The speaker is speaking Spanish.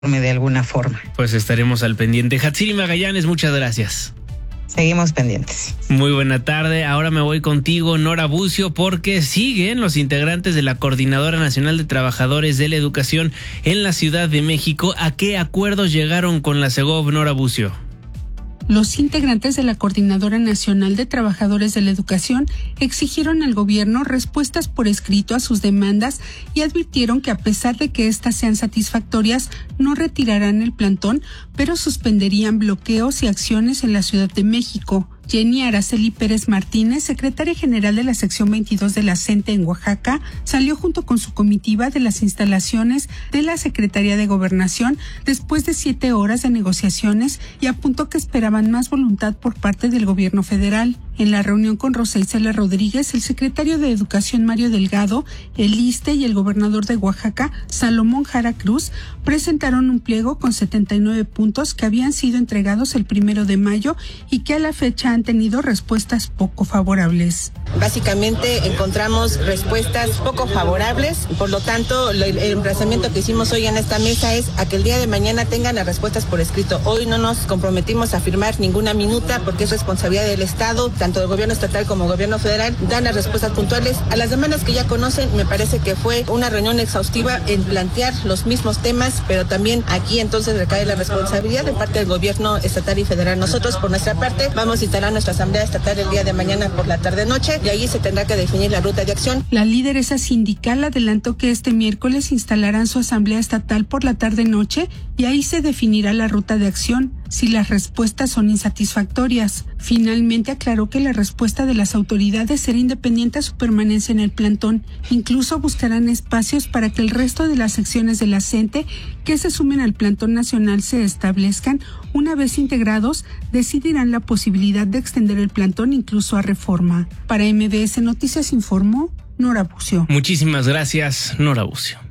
de alguna forma. Pues estaremos al pendiente. Hatsiri Magallanes, muchas gracias. Seguimos pendientes. Muy buena tarde. Ahora me voy contigo, Nora Bucio, porque siguen los integrantes de la Coordinadora Nacional de Trabajadores de la Educación en la Ciudad de México. ¿A qué acuerdos llegaron con la Segov, Nora Bucio? Los integrantes de la Coordinadora Nacional de Trabajadores de la Educación exigieron al gobierno respuestas por escrito a sus demandas y advirtieron que a pesar de que éstas sean satisfactorias, no retirarán el plantón, pero suspenderían bloqueos y acciones en la Ciudad de México. Jenny Araceli Pérez Martínez, secretaria general de la sección 22 de la CENTE en Oaxaca, salió junto con su comitiva de las instalaciones de la Secretaría de Gobernación después de 7 horas de negociaciones y apuntó que esperaban más voluntad por parte del gobierno federal. En la reunión con Rosa Isela Rodríguez, el secretario de Educación Mario Delgado, el ISSSTE y el gobernador de Oaxaca, Salomón Jara Cruz, presentaron un pliego con 79 puntos que habían sido entregados el 1 de mayo y que a la fecha han tenido respuestas poco favorables. Básicamente encontramos respuestas poco favorables, por lo tanto el emplazamiento que hicimos hoy en esta mesa es a que el día de mañana tengan las respuestas por escrito. Hoy no nos comprometimos a firmar ninguna minuta porque es responsabilidad del Estado, tanto del gobierno estatal como gobierno federal, dan las respuestas puntuales a las demandas que ya conocen. Me parece que fue una reunión exhaustiva en plantear los mismos temas, pero también aquí entonces recae la responsabilidad de parte del gobierno estatal y federal. Nosotros por nuestra parte vamos a instalar nuestra asamblea estatal el día de mañana por la tarde-noche y ahí se tendrá que definir la ruta de acción. La lideresa sindical adelantó que este miércoles instalarán su asamblea estatal por la tarde-noche y ahí se definirá la ruta de acción si las respuestas son insatisfactorias. Finalmente aclaró que la respuesta de las autoridades será independiente a su permanencia en el plantón. Incluso buscarán espacios para que el resto de las secciones de la CENTE que se sumen al plantón nacional se establezcan. Una vez integrados, decidirán la posibilidad de extender el plantón incluso a reforma. Para MBS Noticias informó Nora Bucio. Muchísimas gracias, Nora Bucio.